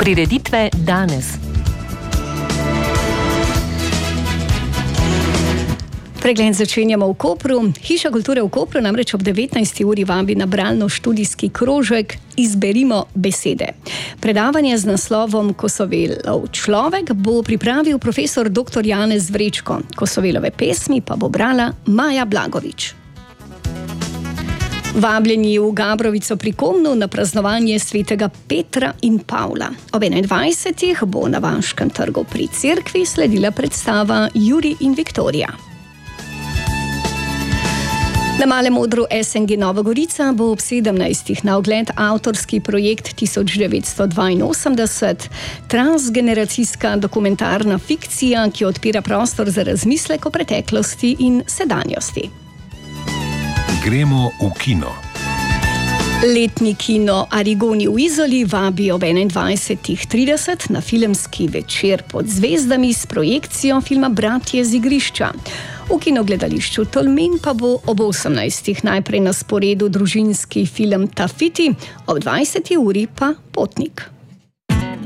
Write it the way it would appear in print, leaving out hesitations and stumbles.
Prireditve danes. Pregled začenjamo v Kopru. Hiša kulture v Kopru namreč ob 19. uri vabi na bralno-študijski krožek Izberimo besede. Predavanje z naslovom Kosovelov človek bo pripravil profesor dr. Janez Vrečko. Kosovelove pesmi pa bo brala Maja Blagovič. Vabljeni v Gabrovico pri Komnu na praznovanje svetega Petra in Pavla. Ob 21. bo na Vaškem trgu pri cerkvi sledila predstava Jurij in Viktorija. Na Malem odru SNG Nova Gorica bo ob 17. na ogled avtorski projekt 1982, transgeneracijska dokumentarna fikcija, ki odpira prostor za razmislek o preteklosti in sedanjosti. Gremo v kino. Letni kino Arigoni v Izoli vabi ob 21.30 na filmski večer pod zvezdami s projekcijo filma Bratje z igrišča. V kinogledališču Tolmin pa bo ob 18. najprej na sporedu družinski film Tafiti, ob 20. uri pa Potnik.